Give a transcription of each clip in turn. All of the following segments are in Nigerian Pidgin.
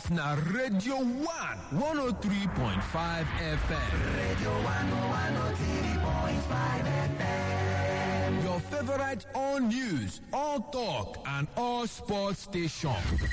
This na Radio 1 103.5 FM. Radio 1 103.5 FM. Your favorite all news, all talk, and all sports station.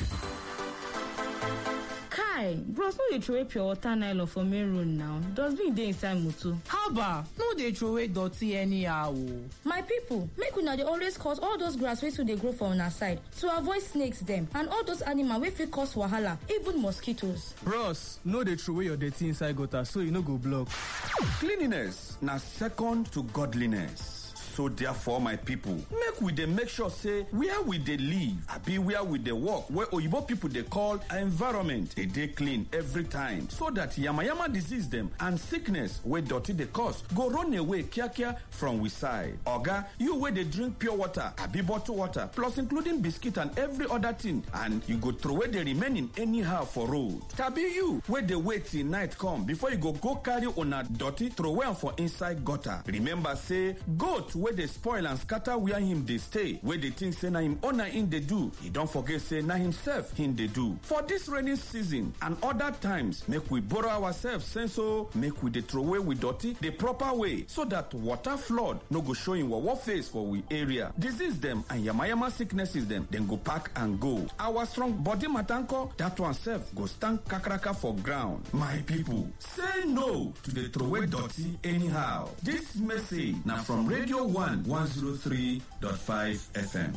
Kai, bros, no dey throw away pure water nylon for main road now. Dustbin dey inside motor. Haba, no dey throw away dirty anyhow. My people, make una dey always cut all those grass wey too dey grow for una side to avoid snakes dem and all those animals wey fit cause wahala, even mosquitoes. Bros, no dey throw away your dirty inside gutter so e no go block. Cleanliness na second to godliness. So therefore, my people, make sure say where we dey live, abi where we dey work, where oyibo people dey call environment, dey clean every time, so that yamayama disease them and sickness wey dirty dey cause go run away kia from we side. Oga, you wey dey drink pure water, abi bottled water, plus including biscuit and every other thing, and you go throw away the remaining anyhow for road. Tabi you wey dey wait till night come before you go carry una dirty throw away am for inside gutter. Remember say goat wey dey spoil and scatter where him dey stay, wey dey think say na him owner him dey do, he don forget say na himself him dey do. For this rainy season and other times, make we borrow ourselves sense, so make we dey throw away we dirty the proper way, so that water flood no go show him wawa face for we area. Disease them and yamayama sicknesses them then go pack and go. Our strong body matanko, that one self go stand kakaraka for ground. My people, say no to the throw away dirty anyhow. This message now from Radio 1 103.5 FM.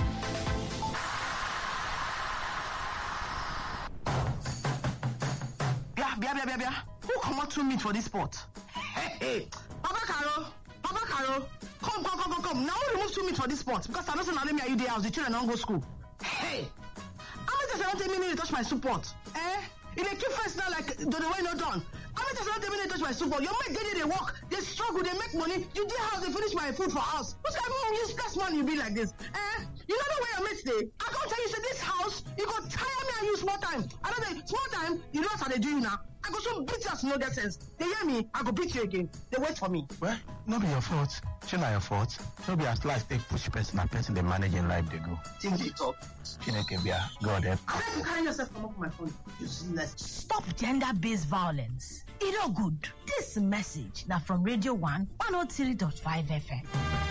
Bia. Who come out to meet for this spot? Hey. Papa Caro. Come. Now who remove 2 meat for this spot? Because I know say now let me are you the house, the children don't go school. Hey. How many times I don't take me to touch my soup pot? If they keep first now like the way not done. How many times I don't take me to touch my soup pot? Your mate they work, they struggle, they make money. You do house, they finish my food for house. What's kind of useless money you be like this? You don't know where your mates stay. I can't tell you, say this house, you go tire me and use small time. I don't know, small time, you know what they do you now. I go so beat you as no get sense. They hear me, I go beat you again. They wait for me. Well, not be your fault. Shouldn't not your fault. No be as life take push person and person they manage in life they go. Think they talk. God help. I like to carry yourself come up with my phone. Useless. Stop gender-based violence. It all good. This message now from Radio 1 103.5 FM.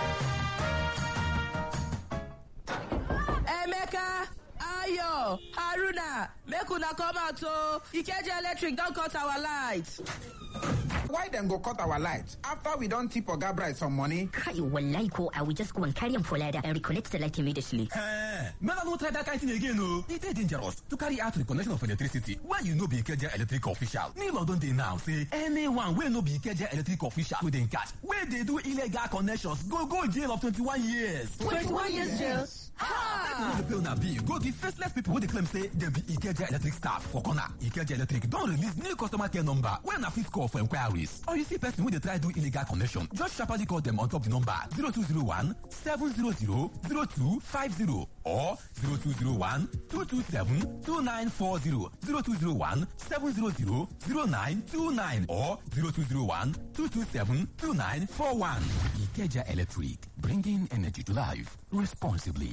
Emeka, Ayo, Haruna, make una come out oh. Ikeja Electric don't cut our lights. Why them go cut our lights after we don't tip Oga Bright some money? Kai, wallahi ko, I will just go and carry him for ladder and reconnect the light immediately. Never no try that kind of thing again, no. It is dangerous to carry out reconnection of electricity. Why you no be Ikeja Electric official? Me don't they now say anyone will no be Ikeja Electric official with them catch. Where they do illegal connections, go jail of 21 years. 21 years jail? Ha! The bill now be go the faceless people who they claim say they be Ikeja Electric staff for corner. Ikeja Electric don't release new customer care number when a fit call for inquiries. Or you see person when they try do illegal connection, just sharply call them on top the number 0201 700 0250 or 0201 227 2940 0201 700 0929 or 0201 227 2941. Ikeja Electric, bringing energy to life responsibly.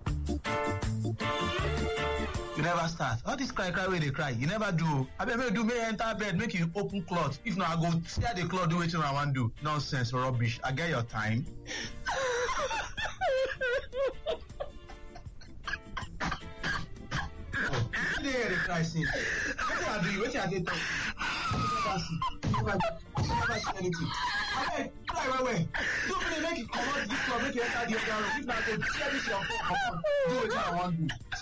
You never start. All this cry where they cry. You never do. I bet do me enter bed, make you open cloth. If not, I go tear the cloth, do what I want to do. Nonsense, rubbish. I get your time. What did they cry since? What I do? What I did? Never see anything. Okay, fly away. Don't make it come out this cloth, make you enter the other room. If not, I go tear this your phone. Do what I want to do.